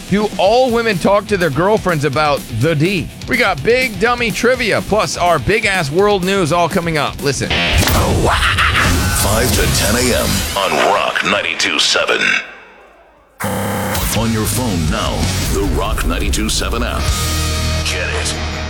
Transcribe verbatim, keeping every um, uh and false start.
Do all women talk to their girlfriends about the D? We got big dummy trivia, plus our big-ass world news all coming up. Listen. five to ten a.m. on Rock ninety-two point seven. On your phone now, the Rock ninety-two point seven app. Get it.